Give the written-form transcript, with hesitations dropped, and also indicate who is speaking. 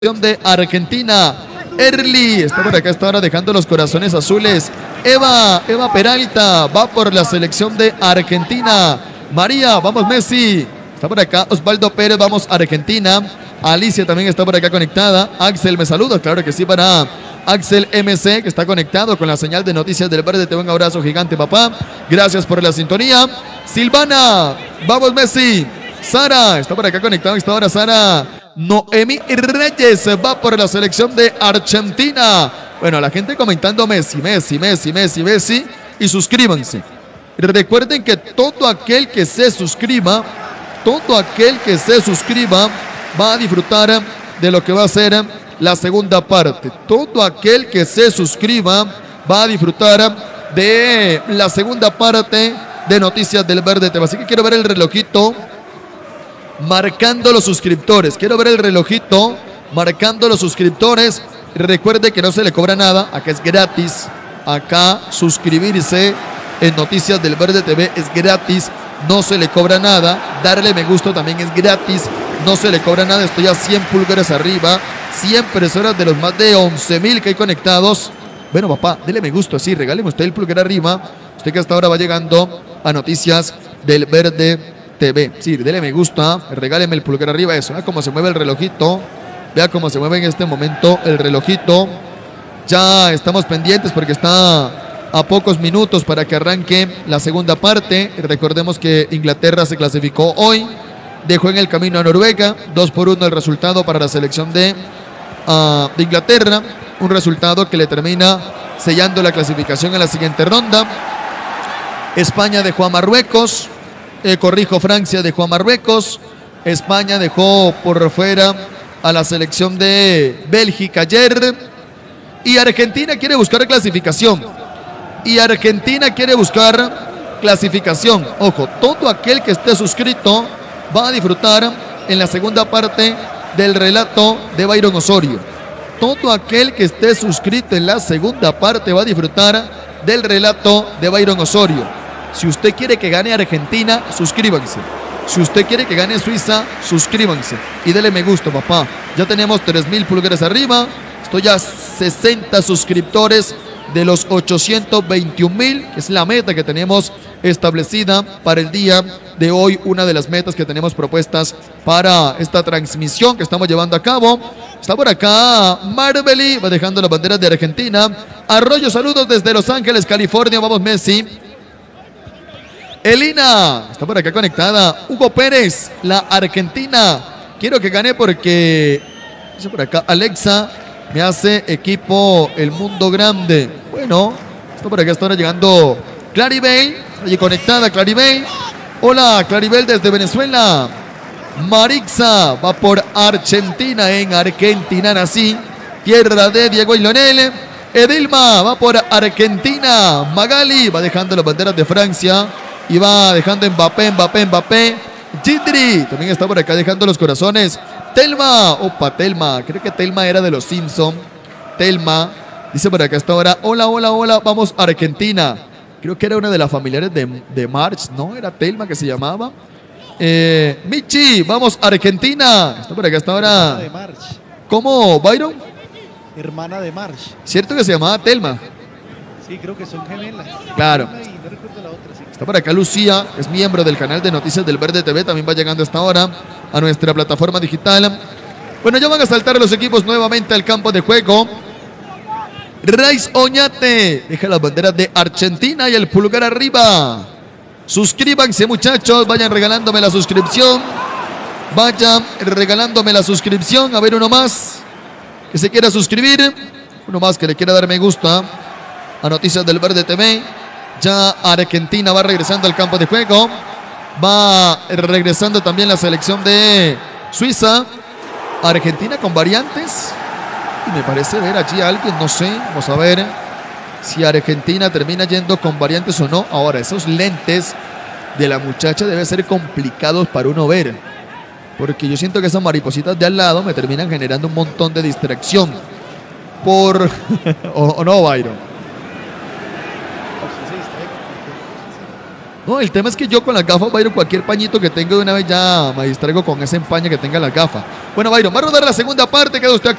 Speaker 1: de Argentina. Erly está por acá, está ahora dejando los corazones azules. Eva Peralta va por la selección de Argentina. María, vamos Messi. Está por acá Osvaldo Pérez, vamos Argentina. Alicia también está por acá conectada. Axel, me saluda, claro que sí, para Axel MC, que está conectado con la señal de Noticias del Verde. Te doy un abrazo gigante, papá. Gracias por la sintonía. Silvana, vamos Messi. Sara, está por acá conectada, está ahora Sara. Noemi Reyes va por la selección de Argentina. Bueno, la gente comentando Messi. Y suscríbanse. Recuerden que todo aquel que se suscriba va a disfrutar de lo que va a ser la segunda parte. Todo aquel que se suscriba va a disfrutar de la segunda parte de Noticias del Verde TV. Así que quiero ver el relojito marcando los suscriptores. Quiero ver el relojito marcando los suscriptores. Recuerde que no se le cobra nada. Acá es gratis. Acá suscribirse en Noticias del Verde TV es gratis. No se le cobra nada. Darle me gusta también es gratis. No se le cobra nada. Estoy a 100 pulgares arriba. 100 personas de los más de 11,000 que hay conectados. Bueno, papá, dele me gusta. Sí, regáleme usted el pulgar arriba. Usted que hasta ahora va llegando a Noticias del Verde TV. Sí, dele me gusta, regáleme el pulgar arriba, eso. Vea cómo se mueve el relojito. Vea cómo se mueve en este momento el relojito. Ya estamos pendientes porque está a pocos minutos para que arranque la segunda parte. Recordemos que Inglaterra se clasificó hoy. Dejó en el camino a Noruega. 2-1 el resultado para la selección de Inglaterra. Un resultado que le termina sellando la clasificación en la siguiente ronda. España dejó a Marruecos. Francia dejó a Marruecos. España dejó por fuera a la selección de Bélgica ayer. Y Argentina quiere buscar clasificación. Ojo, todo aquel que esté suscrito va a disfrutar en la segunda parte del relato de Byron Osorio. Todo aquel que esté suscrito en la segunda parte va a disfrutar del relato de Byron Osorio. Si usted quiere que gane Argentina, suscríbanse. Si usted quiere que gane Suiza, suscríbanse. Y dele me gusta, papá. Ya tenemos 3,000 pulgares arriba. Estoy a 60 suscriptores de los 821,000, que es la meta que tenemos establecida para el día de hoy. Una de las metas que tenemos propuestas para esta transmisión que estamos llevando a cabo. Está por acá Marbeli, va dejando las banderas de Argentina. Arroyo, saludos desde Los Ángeles, California. Vamos, Messi. Elina, está por acá conectada. Hugo Pérez, la Argentina. Quiero que gane porque, dice por acá, Alexa, me hace equipo el mundo grande. Bueno, está por acá, está ahora llegando Claribel. Allí conectada, Claribel. Hola, Claribel desde Venezuela. Marixa va por Argentina, en Argentina nací. Tierra de Diego y Leonel. Edilma va por Argentina. Magali va dejando las banderas de Francia. Y va dejando Mbappé. Gidri también está por acá dejando los corazones. Telma, Telma. Creo que Telma era de los Simpson. Telma, dice por acá hasta ahora. Hola, vamos Argentina. Creo que era una de las familiares de March, ¿no? Era Telma que se llamaba. Michi, vamos Argentina. Está por acá hasta ahora.
Speaker 2: De March.
Speaker 1: ¿Cómo, Byron?
Speaker 2: Hermana de March.
Speaker 1: ¿Cierto que se llamaba Telma?
Speaker 2: Sí, creo que son gemelas.
Speaker 1: Claro.
Speaker 2: No recuerdo la otra, sí.
Speaker 1: Está por acá Lucía, es miembro del canal de Noticias del Verde TV, también va llegando hasta ahora a nuestra plataforma digital. Bueno, ya van a saltar los equipos nuevamente al campo de juego. Raiz Oñate deja las banderas de Argentina y el pulgar arriba. Suscríbanse, muchachos, vayan regalándome la suscripción. A ver, uno más que se quiera suscribir, uno más que le quiera dar me gusta a Noticias del Verde TV. Ya Argentina va regresando al campo de juego. Va regresando también la selección de Suiza. Argentina con variantes. Y me parece ver allí a alguien, no sé. Vamos a ver si Argentina termina yendo con variantes o no. Ahora, esos lentes de la muchacha deben ser complicados para uno ver. Porque yo siento que esas maripositas de al lado me terminan generando un montón de distracción. ¿O no, Byron? No, el tema es que yo con las gafas, Byron, cualquier pañito que tenga de una vez ya me distraigo con ese empañe que tenga las gafas. Bueno, Byron, va a rodar la segunda parte, queda usted acá.